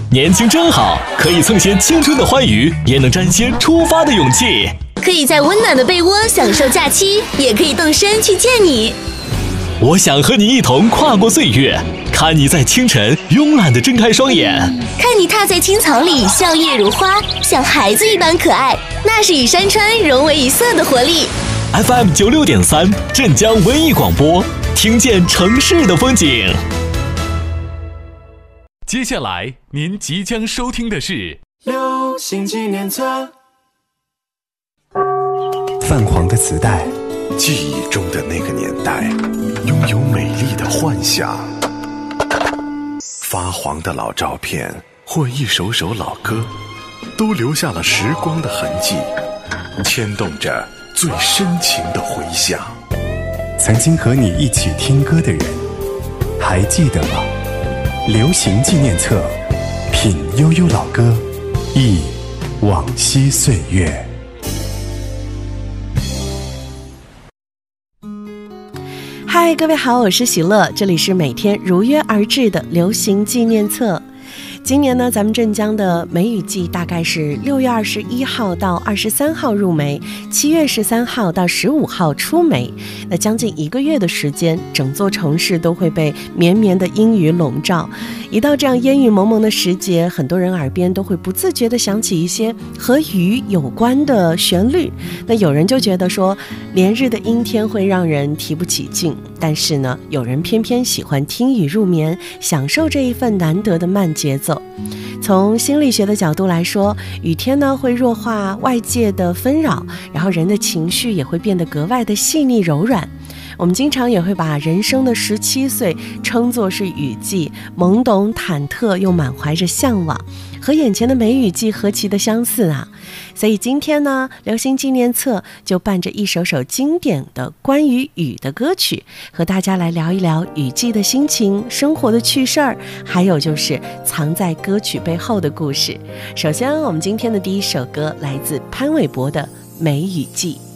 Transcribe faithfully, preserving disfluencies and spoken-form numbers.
年轻真好，可以蹭些青春的欢愉，也能沾些出发的勇气。 可以在温暖的被窝享受假期，也可以动身去见你。 我想和你一同跨过岁月，看你在清晨慵懒地睁开双眼， 看你踏在青草里笑靥如花，像孩子一般可爱，那是与山川融为一色的活力。 F M 九六点三，镇江文艺广播，听见城市的风景。 接下来您即将收听的是流行纪念册。 泛黄的磁带， 记忆中的那个年代，拥有美丽的幻想。发黄的老照片或一首首老歌，都留下了时光的痕迹，牵动着最深情的回响。 曾经和你一起听歌的人，还记得吗？流行纪念册，品悠悠老歌，忆往昔岁月。 嗨，各位好，我是喜乐，这里是每天如约而至的流行纪念册。今年呢，咱们镇江的梅雨季大概是六月二十一号到二十三号入梅，七月十三号到十五号出梅。那将近一个月的时间，整座城市都会被绵绵的阴雨笼罩。一到这样烟雨蒙蒙的时节，很多人耳边都会不自觉地想起一些和雨有关的旋律。那有人就觉得说，连日的阴天会让人提不起劲，但是呢，有人偏偏喜欢听雨入眠，享受这一份难得的慢节奏。从心理学的角度来说，雨天呢会弱化外界的纷扰，然后人的情绪也会变得格外的细腻柔软。我们经常也会把人生的十七岁称作是雨季，懵懂忐忑又满怀着向往，和眼前的梅雨季何其的相似啊！所以今天呢，流行纪念册就伴着一首首经典的关于雨的歌曲，和大家来聊一聊雨季的心情、生活的趣事儿，还有就是藏在歌曲背后的故事。首先，我们今天的第一首歌来自潘玮柏的《梅雨季》。